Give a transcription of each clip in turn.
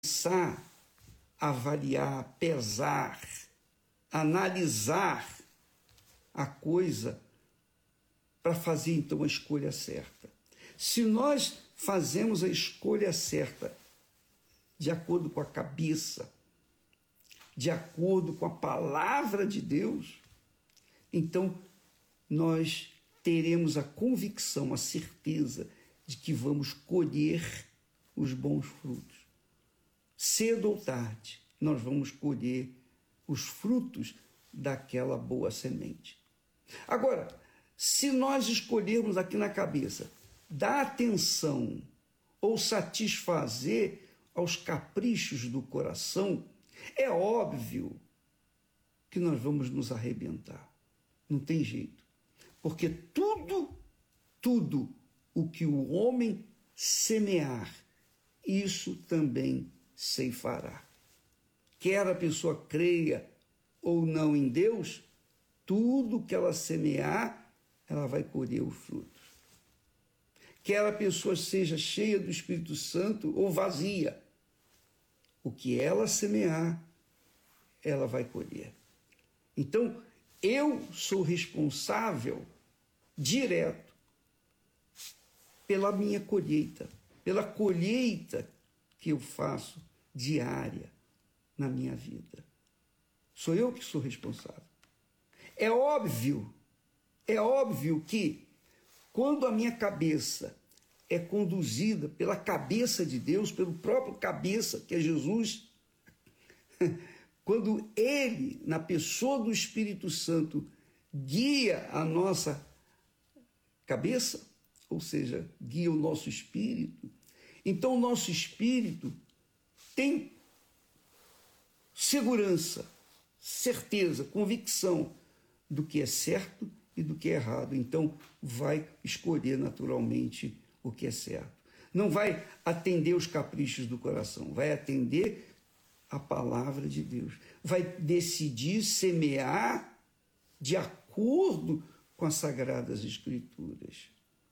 pensar, avaliar, pesar, analisar a coisa para fazer então a escolha certa. Se nós fazemos a escolha certa de acordo com a cabeça, de acordo com a palavra de Deus, então nós teremos a convicção, a certeza de que vamos colher os bons frutos. Cedo ou tarde, nós vamos colher os frutos daquela boa semente. Agora, se nós escolhermos aqui na cabeça dar atenção ou satisfazer aos caprichos do coração, é óbvio que nós vamos nos arrebentar. Não tem jeito. Porque tudo o que o homem semear, isso também ceifará. Quer a pessoa creia ou não em Deus, tudo que ela semear, ela vai colher os frutos. Quer a pessoa seja cheia do Espírito Santo ou vazia, o que ela semear, ela vai colher. Então, eu sou responsável direto pela minha colheita, pela colheita que eu faço diária na minha vida. Sou eu que sou responsável. É óbvio que quando a minha cabeça é conduzida pela cabeça de Deus, pelo próprio cabeça, que é Jesus, quando Ele, na pessoa do Espírito Santo, guia a nossa cabeça, ou seja, guia o nosso espírito, então o nosso espírito tem segurança, certeza, convicção do que é certo e do que é errado. Então vai escolher naturalmente o que é certo. Não vai atender os caprichos do coração, vai atender a palavra de Deus. Vai decidir semear de acordo com as Sagradas Escrituras.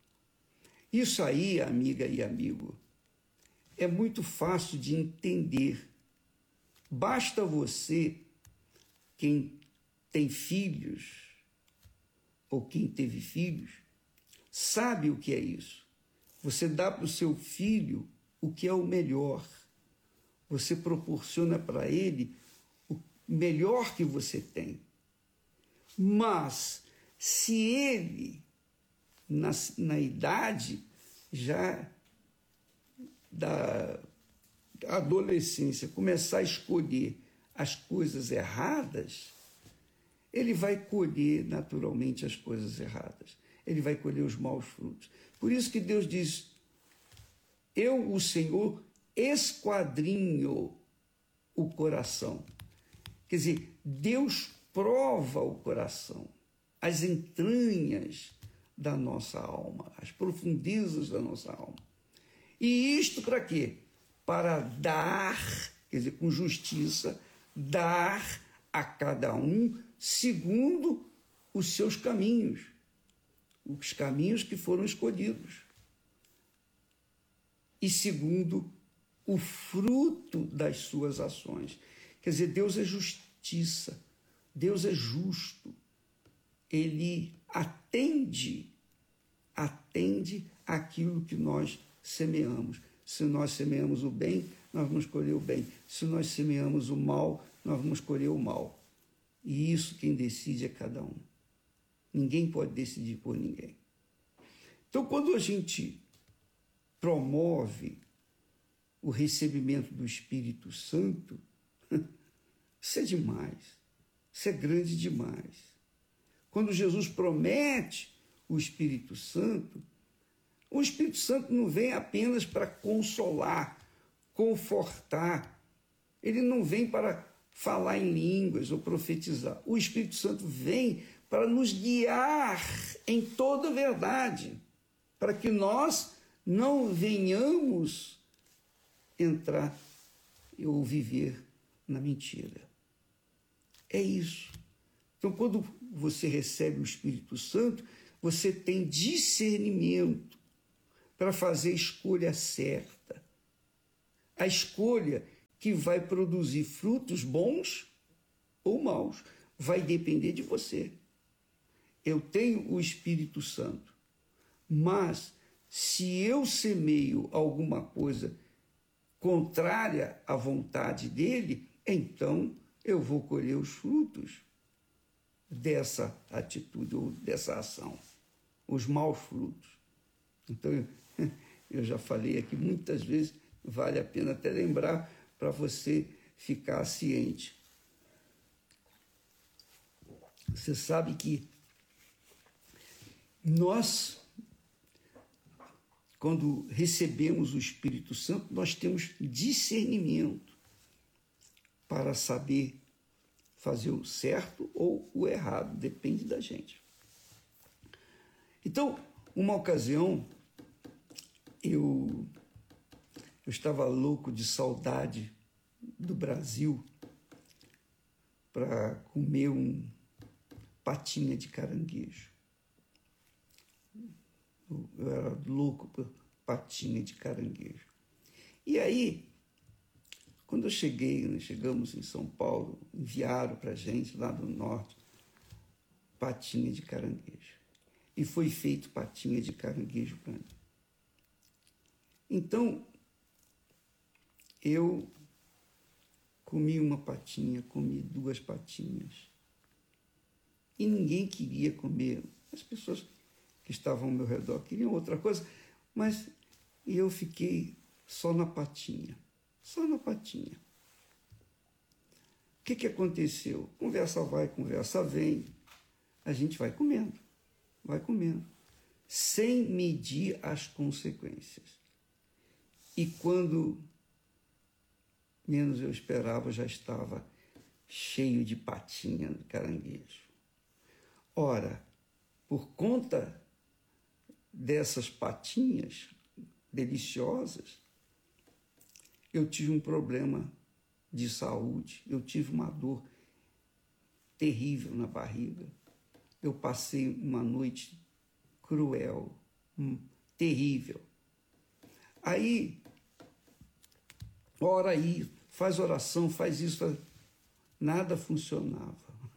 Isso aí, amiga e amigo, é muito fácil de entender. Basta você, quem tem filhos, ou quem teve filhos, sabe o que é isso. Você dá para o seu filho o que é o melhor. Você proporciona para ele o melhor que você tem. Mas, se ele, na idade já da adolescência, começar a escolher as coisas erradas, ele vai colher naturalmente as coisas erradas. Ele vai colher os maus frutos. Por isso que Deus diz: eu, o Senhor, esquadrinho o coração. Quer dizer, Deus prova o coração, as entranhas da nossa alma, as profundezas da nossa alma. E isto para quê? Para dar, quer dizer, com justiça, dar a cada um segundo os seus caminhos, os caminhos que foram escolhidos, e segundo o fruto das suas ações. Quer dizer, Deus é justiça, Deus é justo, Ele atende aquilo que nós semeamos. Se nós semeamos o bem, nós vamos colher o bem. Se nós semeamos o mal, nós vamos colher o mal. E isso quem decide é cada um. Ninguém pode decidir por ninguém. Então, quando a gente promove o recebimento do Espírito Santo, isso é demais. Isso é grande demais. Quando Jesus promete o Espírito Santo não vem apenas para consolar, confortar. Ele não vem para falar em línguas ou profetizar. O Espírito Santo vem para nos guiar em toda a verdade, para que nós não venhamos entrar ou viver na mentira. É isso. Então, quando você recebe o Espírito Santo, você tem discernimento para fazer a escolha certa. A escolha que vai produzir frutos bons ou maus. Vai depender de você. Eu tenho o Espírito Santo, mas se eu semeio alguma coisa contrária à vontade dele, então eu vou colher os frutos dessa atitude ou dessa ação, os maus frutos. Então, eu já falei aqui muitas vezes, vale a pena até lembrar para você ficar ciente. Você sabe que nós, quando recebemos o Espírito Santo, nós temos discernimento para saber fazer o certo ou o errado, depende da gente. Então, uma ocasião, eu estava louco de saudade do Brasil para comer patinha de caranguejo. Eu era louco por patinha de caranguejo. E aí, quando chegamos em São Paulo, enviaram para a gente lá do norte patinha de caranguejo. E foi feito patinha de caranguejo para mim. Então, eu comi uma patinha, comi 2 patinhas. E ninguém queria comer. As pessoas que estavam ao meu redor queriam outra coisa, mas eu fiquei só na patinha. Só na patinha. O que aconteceu? Conversa vai, conversa vem. A gente vai comendo, sem medir as consequências. E quando menos eu esperava, já estava cheio de patinha de caranguejo. Ora, por conta dessas patinhas deliciosas, eu tive um problema de saúde, eu tive uma dor terrível na barriga. Eu passei uma noite cruel, terrível. Aí, ora aí, faz oração, faz isso, nada funcionava.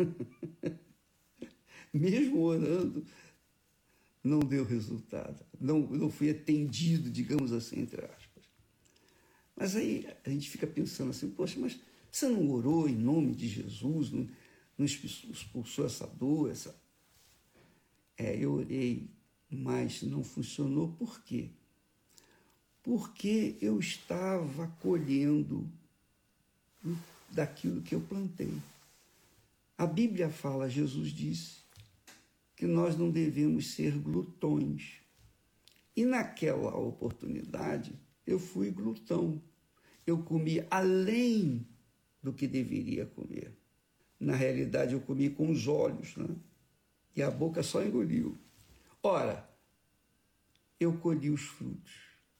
Mesmo orando, não deu resultado, não fui atendido, digamos assim, entre aspas. Mas aí a gente fica pensando assim, poxa, mas você não orou em nome de Jesus, não expulsou essa dor, eu orei, mas não funcionou. Por quê? Porque eu estava colhendo daquilo que eu plantei. A Bíblia fala, Jesus disse, que nós não devemos ser glutões. E naquela oportunidade, eu fui glutão. Eu comi além do que deveria comer. Na realidade, eu comi com os olhos, né? E a boca só engoliu. Ora, eu colhi os frutos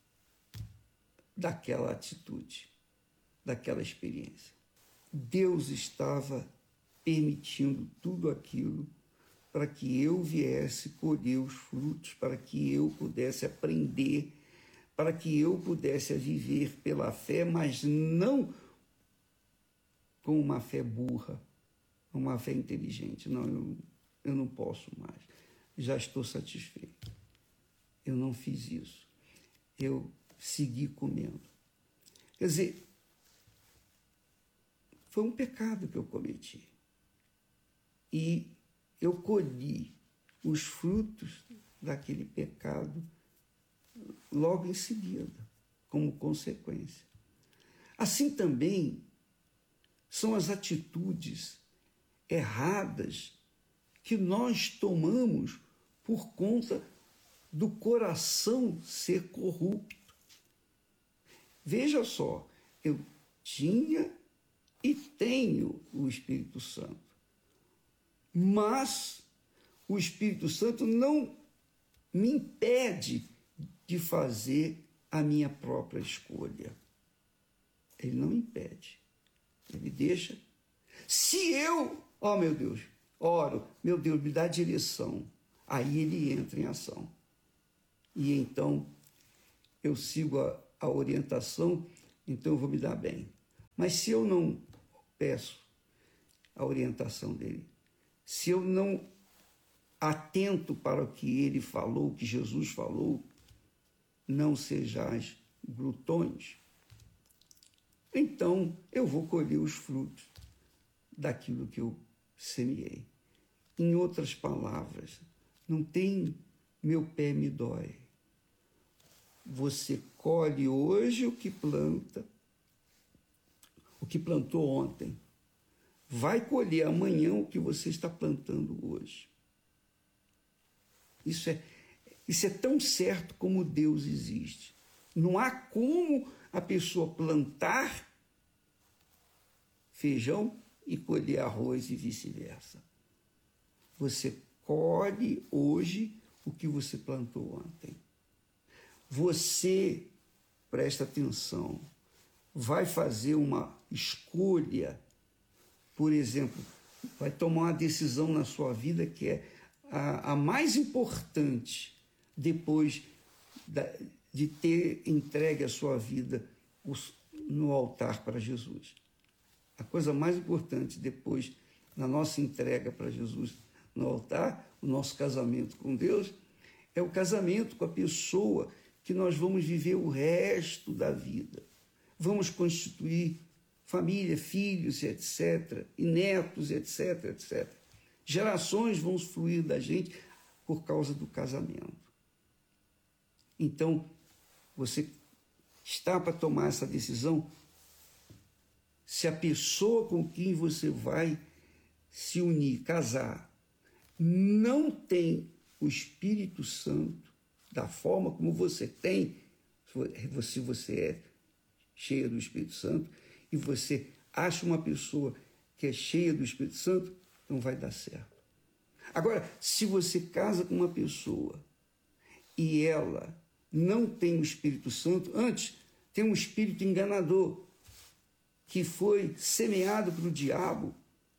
daquela atitude, daquela experiência. Deus estava permitindo tudo aquilo para que eu viesse colher os frutos, para que eu pudesse aprender, para que eu pudesse viver pela fé, mas não com uma fé burra, uma fé inteligente. Não, eu não posso mais. Já estou satisfeito. Eu não fiz isso. Eu segui comendo. Quer dizer, foi um pecado que eu cometi. E eu colhi os frutos daquele pecado logo em seguida, como consequência. Assim também são as atitudes erradas que nós tomamos por conta do coração ser corrupto. Veja só, eu tinha e tenho o Espírito Santo. Mas o Espírito Santo não me impede de fazer a minha própria escolha. Ele não impede. Ele deixa. Se eu, meu Deus, oro, meu Deus, me dá direção, aí ele entra em ação. E então eu sigo a orientação, então eu vou me dar bem. Mas se eu não peço a orientação dele, se eu não atento para o que ele falou, o que Jesus falou, não sejais glutões, então eu vou colher os frutos daquilo que eu semeei. Em outras palavras, não tem meu pé me dói. Você colhe hoje o que planta, o que plantou ontem. Vai colher amanhã o que você está plantando hoje. Isso é tão certo como Deus existe. Não há como a pessoa plantar feijão e colher arroz e vice-versa. Você colhe hoje o que você plantou ontem. Você, presta atenção, vai fazer uma escolha, por exemplo, vai tomar uma decisão na sua vida que é a mais importante depois de ter entregue a sua vida no altar para Jesus. A coisa mais importante depois da nossa entrega para Jesus no altar, o nosso casamento com Deus, é o casamento com a pessoa que nós vamos viver o resto da vida. Vamos constituir família, filhos, etc., e netos, etc., etc. Gerações vão fluir da gente por causa do casamento. Então, você está para tomar essa decisão, se a pessoa com quem você vai se unir, casar, não tem o Espírito Santo da forma como você tem, se você é cheia do Espírito Santo, e você acha uma pessoa que é cheia do Espírito Santo, não vai dar certo. Agora, se você casa com uma pessoa e ela não tem o Espírito Santo, antes tem um espírito enganador que foi semeado pelo diabo,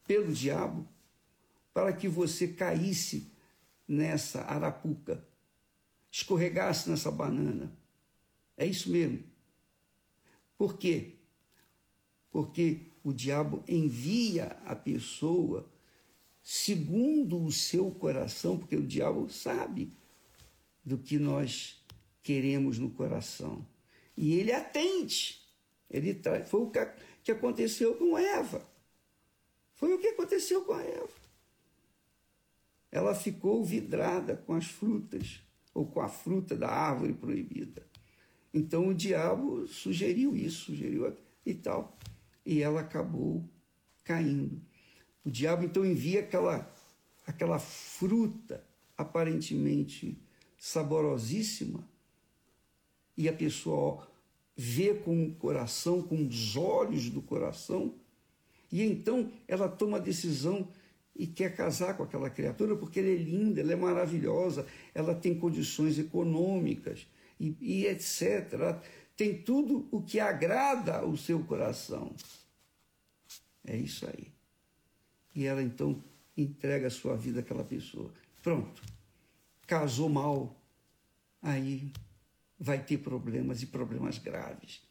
para que você caísse nessa arapuca, escorregasse nessa banana. É isso mesmo. Por quê? Porque o diabo envia a pessoa segundo o seu coração, porque o diabo sabe do que nós queremos no coração. E ele atende. Foi o que aconteceu com Eva. Foi o que aconteceu com a Eva. Ela ficou vidrada com as frutas, ou com a fruta da árvore proibida. Então o diabo sugeriu isso, e tal. E ela acabou caindo. O diabo então envia aquela fruta aparentemente saborosíssima, e a pessoa vê com o coração, com os olhos do coração, e então ela toma a decisão e quer casar com aquela criatura porque ela é linda, ela é maravilhosa, ela tem condições econômicas e etc. Ela tem tudo o que agrada ao seu coração. É isso aí. E ela então entrega a sua vida àquela pessoa. Pronto. Casou mal, aí vai ter problemas, e problemas graves.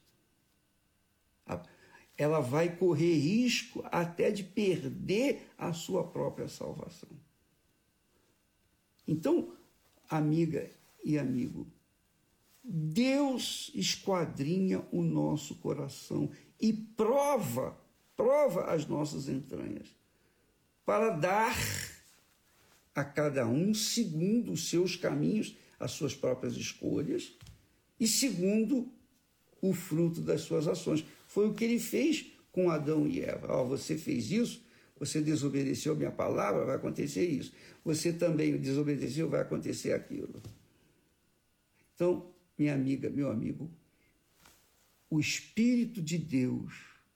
Ela vai correr risco até de perder a sua própria salvação. Então, amiga e amigo, Deus esquadrinha o nosso coração e prova as nossas entranhas, para dar a cada um segundo os seus caminhos, as suas próprias escolhas, e segundo o fruto das suas ações. Foi o que ele fez com Adão e Eva. Você fez isso, você desobedeceu a minha palavra, vai acontecer isso. Você também desobedeceu, vai acontecer aquilo. Então, minha amiga, meu amigo, o Espírito de Deus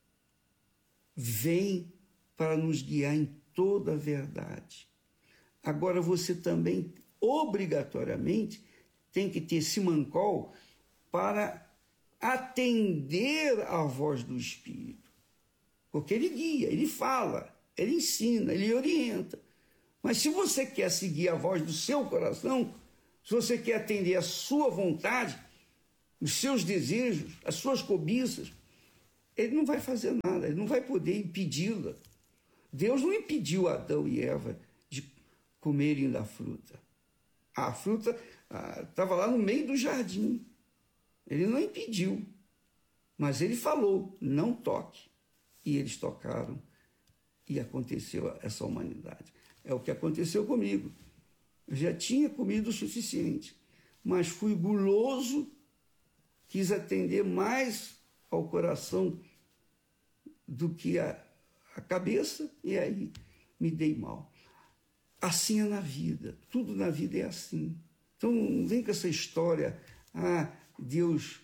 vem para nos guiar em toda a verdade. Agora, você também, obrigatoriamente, tem que ter simancol para atender à voz do Espírito. Porque ele guia, ele fala, ele ensina, ele orienta. Mas se você quer seguir a voz do seu coração, se você quer atender à sua vontade, os seus desejos, as suas cobiças, ele não vai fazer nada, ele não vai poder impedi-la. Deus não impediu Adão e Eva de comerem da fruta. A fruta estava lá no meio do jardim. Ele não impediu, mas ele falou, não toque. E eles tocaram e aconteceu essa humanidade. É o que aconteceu comigo. Eu já tinha comido o suficiente, mas fui guloso, quis atender mais ao coração do que a cabeça, e aí me dei mal. Assim é na vida, tudo na vida é assim. Então não vem com essa história, Deus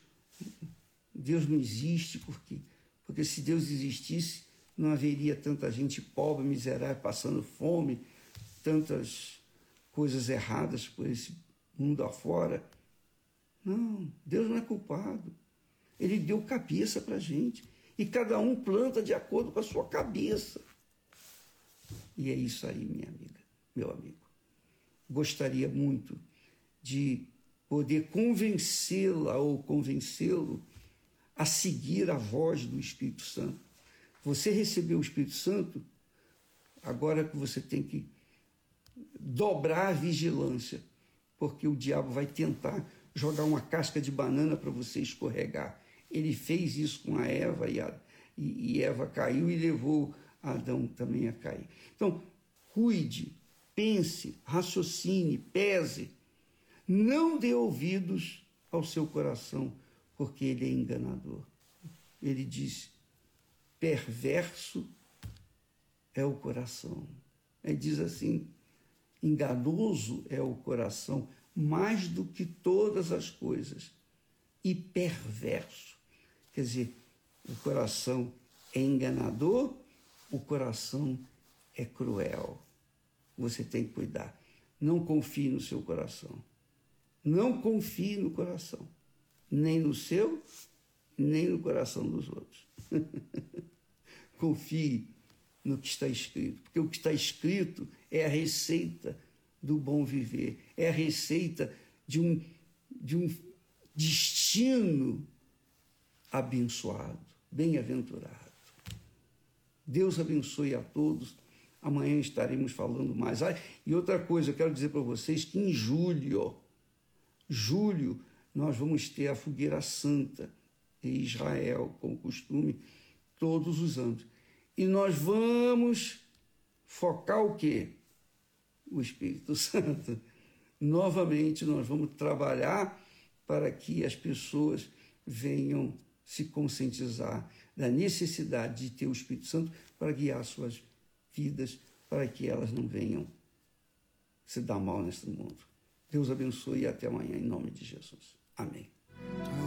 não existe, porque se Deus existisse, não haveria tanta gente pobre, miserável, passando fome, tantas coisas erradas por esse mundo afora. Não, Deus não é culpado. Ele deu cabeça para a gente. E cada um planta de acordo com a sua cabeça. E é isso aí, minha amiga, meu amigo. Gostaria muito de poder convencê-la ou convencê-lo a seguir a voz do Espírito Santo. Você recebeu o Espírito Santo, agora que você tem que dobrar a vigilância, porque o diabo vai tentar jogar uma casca de banana para você escorregar. Ele fez isso com a Eva e Eva caiu e levou Adão também a cair. Então, cuide, pense, raciocine, pese. Não dê ouvidos ao seu coração, porque ele é enganador. Ele diz, perverso é o coração. Ele diz assim, enganoso é o coração, mais do que todas as coisas, e perverso. Quer dizer, o coração é enganador, o coração é cruel. Você tem que cuidar. Não confie no seu coração. Não confie no coração. Nem no seu, nem no coração dos outros. Confie no que está escrito. Porque o que está escrito é a receita do bom viver. É a receita de um destino abençoado, bem-aventurado. Deus abençoe a todos. Amanhã estaremos falando mais. E outra coisa, eu quero dizer para vocês que em julho, nós vamos ter a Fogueira Santa em Israel, como costume, todos os anos. E nós vamos focar o quê? O Espírito Santo. Novamente, nós vamos trabalhar para que as pessoas venham se conscientizar da necessidade de ter o Espírito Santo para guiar suas vidas, para que elas não venham se dar mal neste mundo. Deus abençoe e até amanhã, em nome de Jesus. Amém.